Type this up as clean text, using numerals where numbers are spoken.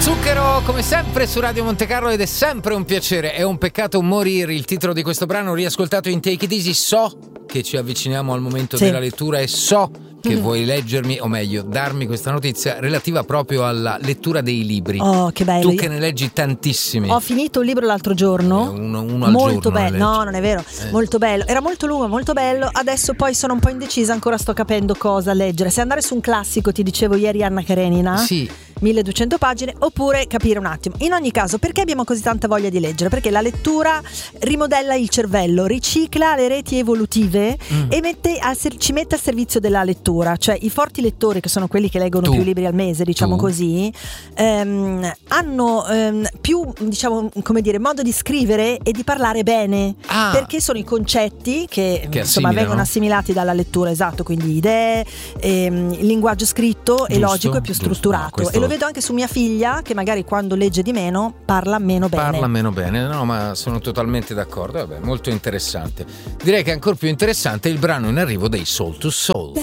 Zucchero come sempre su Radio Monte Carlo ed è sempre un piacere, è un peccato morire. Il titolo di questo brano riascoltato in Take It Easy. So che ci avviciniamo al momento della lettura e so che vuoi leggermi, o meglio darmi questa notizia relativa proprio alla lettura dei libri. Oh, che bello. Tu che ne leggi tantissimi. Ho finito un libro l'altro giorno, uno al molto giorno bello. No, non è vero, molto bello. Era molto lungo, molto bello. Adesso poi sono un po' indecisa, ancora sto capendo cosa leggere. Se andare su un classico, ti dicevo ieri, Anna Karenina, sì, 1200 pagine, oppure capire un attimo. In ogni caso, perché abbiamo così tanta voglia di leggere? Perché la lettura rimodella il cervello, ricicla le reti evolutive e ci mette al servizio della lettura. Cioè i forti lettori, che sono quelli che leggono più libri al mese, diciamo così, hanno più, diciamo, come dire, modo di scrivere e di parlare bene, perché sono i concetti che insomma vengono assimilati dalla lettura, esatto, quindi idee, il linguaggio scritto e logico è più strutturato. No, e lo vedo anche su mia figlia, che magari quando legge di meno parla meno bene. No, ma sono totalmente d'accordo. Vabbè, molto interessante. Direi che è ancora più interessante il brano in arrivo dei Soul II Soul.